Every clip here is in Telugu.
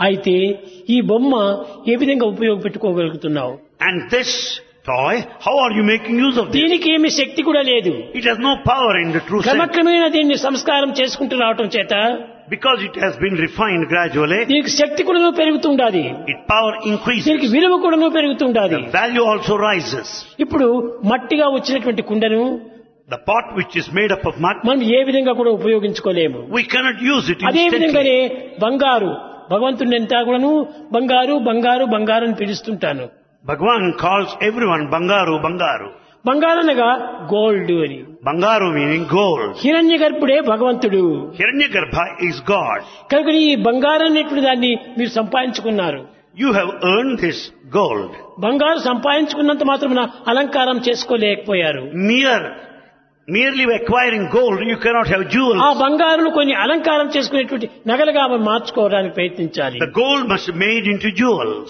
అయితే ఈ బొమ్మ ఏ విధంగా ఉపయోగపెట్టుకోగలుగుతున్నావు? And this toy, how are you making use of this? దీనికి ఏమి శక్తి కూడా లేదు. It has no power in the true sense. క్రమక్రమేణా దీన్ని సంస్కారం చేసుకుంటూ రావటం చేత Because it has been refined gradually, దీనికి శక్తి కూడా పెరుగుతుండాలి, its power increases. దీనికి విలువ కూడా పెరుగుతుండాలి. The value also rises. ఇప్పుడు మట్టిగా వచ్చినటువంటి కుండను The pot which is made up of mud, మనం ఏ విధంగా కూడా ఉపయోగించుకోలేము. we cannot use it అదే instantly. విధంగానే బంగారు, భగవంతుని అంతా కూడాను బంగారు బంగారు బంగారు అని పిలుస్తుంటాను. Bhagavan calls everyone Bangaru, Bangaru. బంగారు అనగా గోల్డ్ అని. Bangaru meaning gold. హిరణ్య గర్భుడే భగవంతుడు. Hiranyagarbha is God. కనుక ఈ బంగారు అనేటువంటి దాన్ని మీరు సంపాదించుకున్నారు. You have earned this gold. బంగారు సంపాదించుకున్నంత మాత్రమున అలంకారం చేసుకోలేకపోయారు. Merely acquiring gold, you cannot have jewels. ఆ బంగారును కొన్ని అలంకారం చేసుకునేటువంటి నగలుగా మార్చుకోవడానికి ప్రయత్నించాలి. The gold must be made into jewels.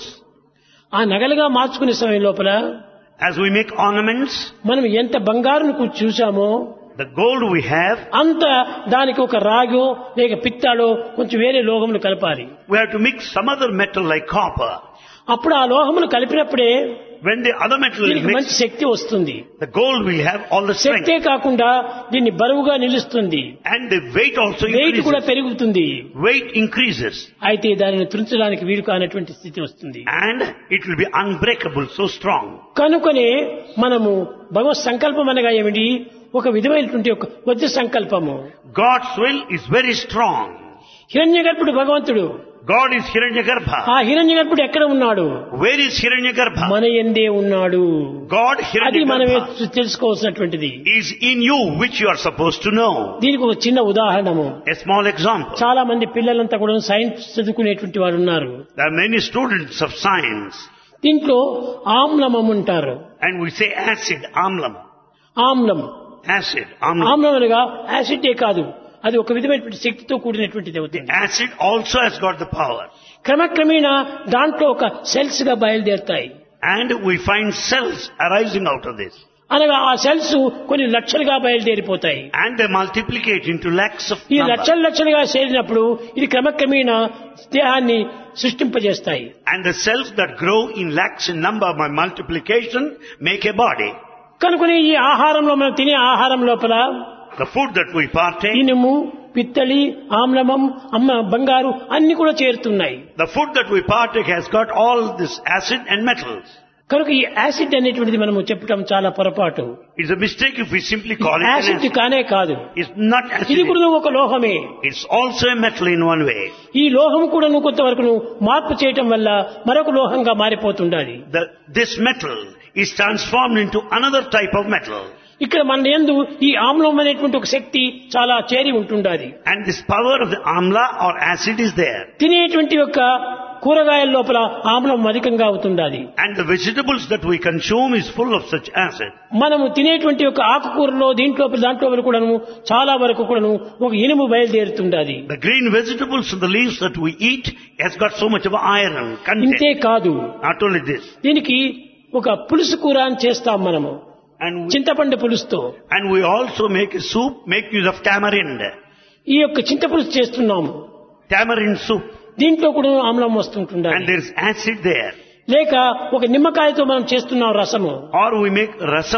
ఆ నగలుగా మార్చుకునే సమయం లోపల As we make ornaments, మనం ఎంత బంగారును చూసామో the gold we have, అంత దానికి ఒక రాగో లేక పిత్తాడో కొంచెం వేరే లోహములు కలపాలి. we have to mix some other metal like copper. అప్పుడు ఆ లోహములు కలిపినప్పుడే When the other metal is దీనికి మంచి mixed, శక్తి వస్తుంది. the gold will have all the strength. శక్తే కాకుండా దీన్ని బరువుగా నిలుస్తుంది. And the weight also wait కూడా increases. పెరుగుతుంది. Weight increases. అయితే దానిని తుంచడానికి వీలు కానటువంటి స్థితి వస్తుంది. And it will be unbreakable, so strong. కనుకనే మనము భగవత్ సంకల్పం అనగా ఏమిటి? ఒక విధమైనటువంటి ఒక వజ్ర సంకల్పము. God's will is very strong. హిరణ్య గర్భుడు భగవంతుడు. God is Hiranyagarbha. ఆ హిరణ్య గర్భుడు ఎక్కడ ఉన్నాడు? Where is Hiranyagarbha? మన యందే ఉన్నాడు. God అది మనమే Hiranyagarbha తెలుసుకోవాల్సినటువంటిది. is in you, which you are supposed to know. దీనికి ఒక చిన్న ఉదాహరణము. A small example. చాలా మంది పిల్లలంతా కూడా సైన్స్ చదువుకునేటువంటి వారు ఉన్నారు. There are many students of science, దీంట్లో ఆమ్లమం ఉంటారు. and we say acid, amlam. ఆమ్లం Acid, amlam. ఆమ్లం అనగా యాసిడే కాదు, అది ఒక విధమైనటువంటి శక్తితో కూడినటువంటిది అవుతుంది. Acid also has got the power. క్రమక్రమేణా దాంట్లో ఒక సెల్స్ గా బయలుదేరుతాయి. And we find cells arising out of this. అనగా ఆ సెల్స్ కొన్ని లక్షలుగా బయలుదేరిపోతాయి. And they multiplicate into lakhs of ఈ number. లక్షలుగా చేరినప్పుడు ఇది క్రమక్రమేణా దేహాన్ని సృష్టింపజేస్తాయి. And the cells that grow in lakhs in number by multiplication make a body. కనుకనే ఈ ఆహారంలో మనం తినే ఆహారం లోపల The food that we partake, ఇనుము, పిత్తలి, ఆమ్లమం, బంగారు అన్ని కూడా చేరుతున్నాయి. the food that we partake has got all this acid and metals. కనుక ఈ యాసిడ్ అనేటువంటిది మనము చెప్పడం చాలా పొరపాటు. It's a mistake if we simply call it an acid acid. కానే కాదు, It's not ఇది acid. కూడా ఒక లోహమే. It's also a metal in one way. ఈ లోహం కూడా కొంతవరకు మార్పు చేయటం వల్ల మరొక లోహంగా మారిపోతుండాలి. This metal is transformed into another type of metal. ఇక్కడ మన యందు ఈ ఆమ్లం అనేటువంటి ఒక శక్తి చాలా చేరి ఉంటుండాలి. And this power of the amla or acid is there. తినేటువంటి యొక్క కూరగాయల లోపల ఆమ్లం అధికంగా అవుతుండాలి. And the vegetables that we consume is full of such acid. మనము తినేటువంటి యొక్క ఆకుకూరలో దాంట్లో కూడాను చాలా వరకు కూడాను ఒక ఇనుము బయలుదేరుతుండాలి. The green vegetables and the leaves that we eat has got so much of iron ఇంతే content. కాదు, Not only this. దీనికి ఒక పులుసు కూర అని చేస్తాం మనము, చింతపండు పులుసుతో. And we also make a soup, make use of tamarind. ఈ యొక్క చింతపులుసు చేస్తున్నాము, Tamarind soup. దీంట్లో కూడా ఆమ్లం And వస్తుంటుండాలి. there is acid there. లేక ఒక నిమ్మకాయతో మనం చేస్తున్నాం రసము. Or we make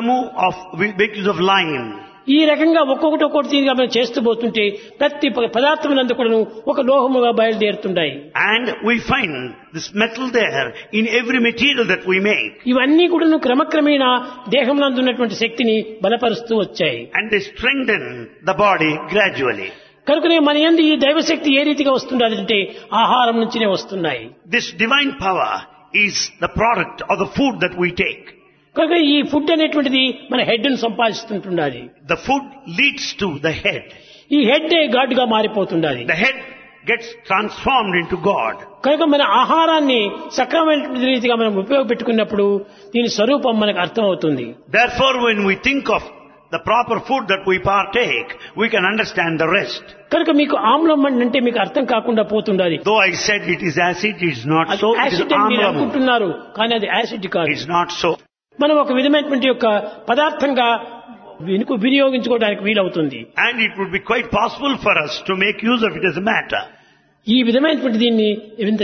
we make use of lime. ఈ రకంగా ఒక్కొక్కటి తీరుగా మనం చేస్తూ పోతుంటే ప్రతి పదార్థములందు కూడా ఒక లోహముగా బయలుదేరుతుంటాయి. And we find this metal there in every material that we make. ఇవన్నీ కూడా క్రమక్రమేణా దేహంలో ఉన్నటువంటి శక్తిని బలపరుస్తూ వచ్చాయి. And they strengthen the body gradually. కనుకనే మన యందు ఈ దైవశక్తి ఏ రీతిగా వస్తుండాలంటే ఆహారం నుంచినే వస్తున్నాయి. This divine power is the product of the food that we take. కనుక ఈ ఫుడ్ అనేటువంటిది మన హెడ్ ను సంపాదిస్తుండాలి. The food leads to the head. ఈ హెడ్ గాడ్ గా మారిపోతుండాలి. The head gets transformed into God. కనుక మన ఆహారాన్ని సక్రమమైన రీతిగా మనం ఉపయోగపెట్టుకున్నప్పుడు దీని స్వరూపం మనకు అర్థం అవుతుంది. Therefore, when we think of the proper food that we partake, we can understand the rest. కనుక మీకు ఆమ్లం అంటే మీకు అర్థం కాకుండా పోతుండాలి. Though I said it is acid, it is not so. It is acid అని మీరు amlam. అనుకుంటున్నారు, కానీ అది యాసిడ్ కాదు. It's not so. మనం ఒక విధమైనటువంటి యొక్క పదార్థంగా వినియోగించుకోవడానికి వీలవుతుంది. And it would be quite possible for us to make use of it as a matter. ఈ విధమైనటువంటి దీన్ని